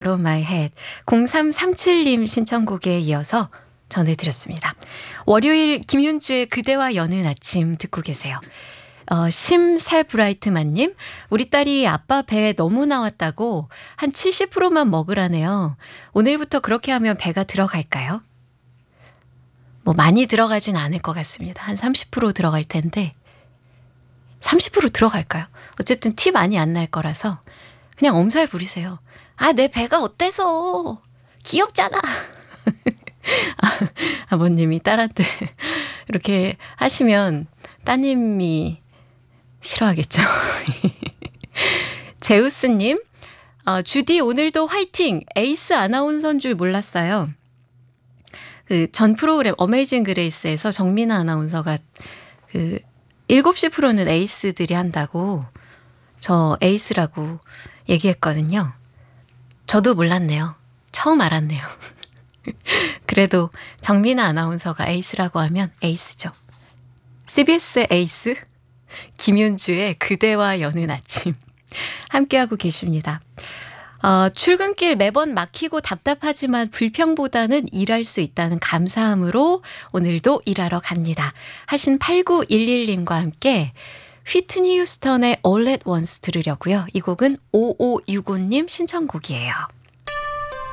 Out of My Head 0337님 신청곡에 이어서 전해드렸습니다. 월요일 김윤주의 그대와 여는 아침 듣고 계세요. 심세브라이트만님, 우리 딸이 아빠 배에 너무 나왔다고 한 70%만 먹으라네요. 오늘부터 그렇게 하면 배가 들어갈까요? 뭐 많이 들어가진 않을 것 같습니다. 한 30% 들어갈 텐데 30% 들어갈까요? 어쨌든 티 많이 안 날 거라서 그냥 엄살 부리세요. 아, 내 배가 어때서 귀엽잖아. 아버님이 딸한테 이렇게 하시면 따님이 싫어하겠죠. 제우스님, 주디 오늘도 화이팅! 에이스 아나운서인 줄 몰랐어요. 그 전 프로그램 어메이징 그레이스에서 정민아 아나운서가 그 7시 프로는 에이스들이 한다고 저 에이스라고 얘기했거든요. 저도 몰랐네요. 처음 알았네요. 그래도 정민아 아나운서가 에이스라고 하면 에이스죠. CBS의 에이스, 김윤주의 그대와 여는 아침 함께하고 계십니다. 출근길 매번 막히고 답답하지만 불평보다는 일할 수 있다는 감사함으로 오늘도 일하러 갑니다. 하신 8911님과 함께 휘트니 휴스턴의 All at Once 들으려고요. 이 곡은 5565님 신청곡이에요.